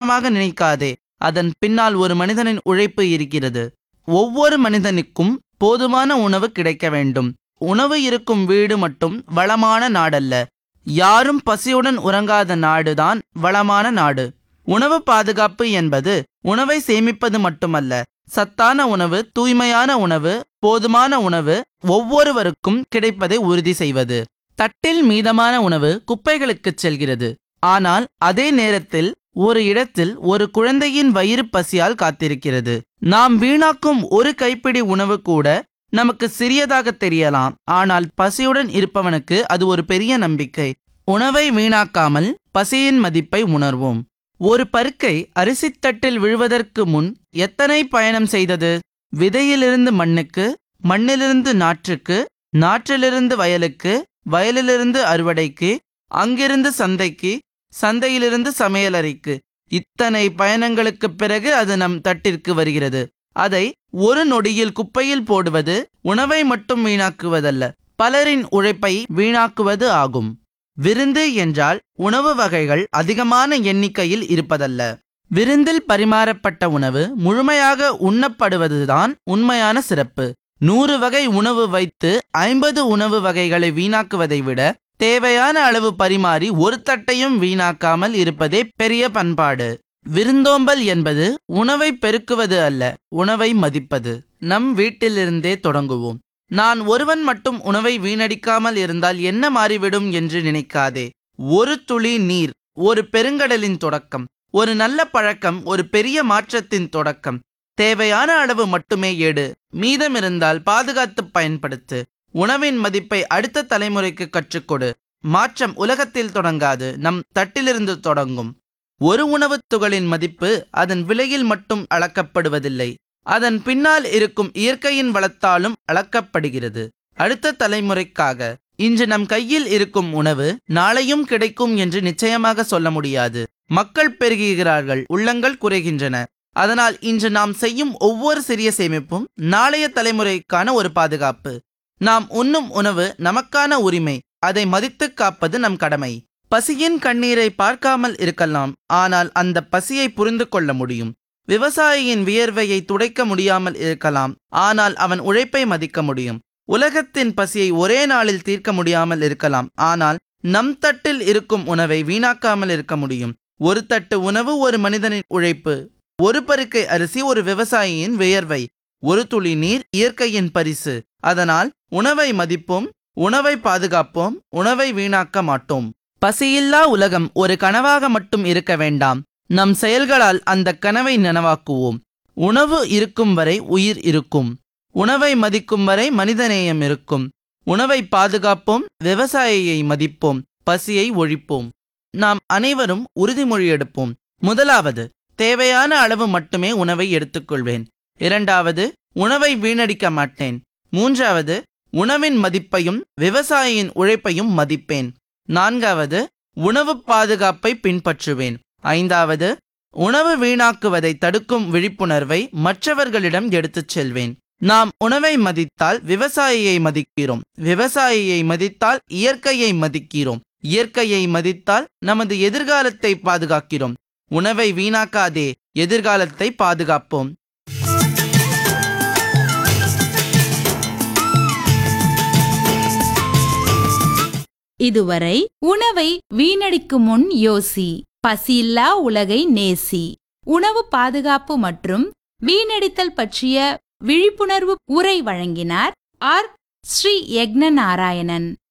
துச்சமாக நினைக்காதே. அதன் பின்னால் ஒரு மனிதனின் உழைப்பு இருக்கிறது. ஒவ்வொரு மனிதனுக்கும் போதுமான உணவு கிடைக்க வேண்டும். உணவு இருக்கும் வீடு மட்டும் வளமான நாடல்ல. யாரும் பசியுடன் உறங்காத நாடுதான் வளமான நாடு. உணவு பாதுகாப்பு என்பது உணவை சேமிப்பது மட்டுமல்ல, சத்தான உணவு, தூய்மையான உணவு, போதுமான உணவு ஒவ்வொருவருக்கும் கிடைப்பதை உறுதி செய்வது. தட்டில் மீதமான உணவு குப்பைகளுக்கு செல்கிறது. ஆனால் அதே நேரத்தில் ஒரு இடத்தில் ஒரு குழந்தையின் வயிறு பசியால் காத்திருக்கிறது. நாம் வீணாக்கும் ஒரு கைப்பிடி உணவு கூட நமக்கு சிறியதாக தெரியலாம், ஆனால் பசியுடன் இருப்பவனுக்கு அது ஒரு பெரிய நம்பிக்கை. உணவை வீணாக்காமல் பசியின் மதிப்பை உணர்வோம். ஒரு பருக்கை அரிசித்தட்டில் விழுவதற்கு முன் எத்தனை பயணம் செய்தது? விதையிலிருந்து மண்ணுக்கு, மண்ணிலிருந்து நாற்றுக்கு, நாற்றிலிருந்து வயலுக்கு, வயலிலிருந்து அறுவடைக்கு, அங்கிருந்து சந்தைக்கு, சந்தையிலிருந்து சமையலறைக்கு. இத்தனை பயணங்களுக்கு பிறகு அது நம் தட்டிற்கு வருகிறது. அதை ஒரு நொடியில் குப்பையில் போடுவது உணவை மட்டும் வீணாக்குவதல்ல, பலரின் உழைப்பை வீணாக்குவது ஆகும். விருந்து என்றால் உணவு வகைகள் அதிகமான எண்ணிக்கையில் இருப்பதல்ல. விருந்தில் பரிமாறப்பட்ட உணவு முழுமையாக உண்ணப்படுவதுதான் உண்மையான சிறப்பு. 100 வகை உணவு வைத்து 50 உணவு வகைகளை வீணாக்குவதை விட தேவையான அளவு பரிமாறி ஒரு தட்டையும் வீணாக்காமல் இருப்பதே பெரிய பண்பாடு. விருந்தோம்பல் என்பது உணவை பெருக்குவது அல்ல, உணவை மதிப்பது. நம் வீட்டிலிருந்தே தொடங்குவோம். நான் ஒருவன் மட்டும் உணவை வீணடிக்காமல் இருந்தால் என்ன மாறிவிடும் என்று நினைக்காதே. ஒரு துளி நீர் ஒரு பெருங்கடலின் தொடக்கம். ஒரு நல்ல பழக்கம் ஒரு பெரிய மாற்றத்தின் தொடக்கம். தேவையான அளவு மட்டுமே எடு, மீதமிருந்தால் பாதுகாத்து பயன்படுத்து. உணவின் மதிப்பை அடுத்த தலைமுறைக்கு கற்றுக்கொடு. மாற்றம் உலகத்தில் தொடங்காது, நம் தட்டிலிருந்து தொடங்கும். ஒரு உணவுத் துகளின் மதிப்பு அதன் விலையில் மட்டும் அளக்கப்படுவதில்லை, அதன் பின்னால் இருக்கும் இயற்கையின் வளத்தாலும் அளக்கப்படுகிறது. அடுத்த தலைமுறைக்காக இன்று நம் கையில் இருக்கும் உணவு நாளையும் கிடைக்கும் என்று நிச்சயமாக சொல்ல முடியாது. மக்கள் பெருகுகிறார்கள், உள்ளங்கள் குறைகின்றன. அதனால் இன்று நாம் செய்யும் ஒவ்வொரு சிறிய சேமிப்பும் நாளைய தலைமுறைக்கான ஒரு பாதுகாப்பு. நாம் உண்ணும் உணவு நமக்கான உரிமை, அதை மதித்து காப்பது நம் கடமை. பசியின் கண்ணீரை பார்க்காமல் இருக்கலாம், ஆனால் அந்த பசியை புரிந்து கொள்ள முடியும். விவசாயியின் வியர்வையை துடைக்க முடியாமல் இருக்கலாம், ஆனால் அவன் உழைப்பை மதிக்க முடியும். உலகத்தின் பசியை ஒரே நாளில் தீர்க்க முடியாமல் இருக்கலாம், ஆனால் நம் தட்டில் இருக்கும் உணவை வீணாக்காமல் இருக்க முடியும். ஒரு தட்டு உணவு ஒரு மனிதனின் உழைப்பு, ஒரு பருக்கை அரிசி ஒரு விவசாயியின் வியர்வை, ஒரு துளி நீர் இயற்கையின் பரிசு. அதனால் உணவை மதிப்போம், உணவை பாதுகாப்போம், உணவை வீணாக்க மாட்டோம். பசியில்லா உலகம் ஒரு கனவாக மட்டும் இருக்க வேண்டாம், நம் செயல்களால் அந்த கனவை நனவாக்குவோம். உணவு இருக்கும் வரை உயிர் இருக்கும். உணவை மதிக்கும் வரை மனிதநேயம் இருக்கும். உணவை பாதுகாப்போம், விவசாயியை மதிப்போம், பசியை ஒழிப்போம். நாம் அனைவரும் உறுதிமொழி எடுப்போம். முதலாவது, தேவையான அளவு மட்டுமே உணவை எடுத்துக்கொள்வேன். இரண்டாவது, உணவை வீணடிக்க மாட்டேன். மூன்றாவது, உணவின் மதிப்பையும் விவசாயியின் உழைப்பையும் மதிப்பேன். நான்காவது, உணவு பாதுகாப்பை பின்பற்றுவேன். ஐந்தாவது, உணவு வீணாக்குவதை தடுக்கும் விழிப்புணர்வை மற்றவர்களிடம் எடுத்துச் செல்வேன். நாம் உணவை மதித்தால் விவசாயியை மதிக்கிறோம், விவசாயியை மதித்தால் இயற்கையை மதிக்கிறோம், இயற்கையை மதித்தால் நமது எதிர்காலத்தை பாதுகாக்கிறோம். உணவை வீணாக்காதே, எதிர்காலத்தை பாதுகாப்போம். இதுவரை உணவை வீணடிக்கும் முன் யோசி, பசியில்லா உலகை நேசி, உணவு பாதுகாப்பு மற்றும் வீணடித்தல் பற்றிய விழிப்புணர்வு உரை வழங்கினார் ஆர். ஸ்ரீ யக்ஞ நாராயணன்.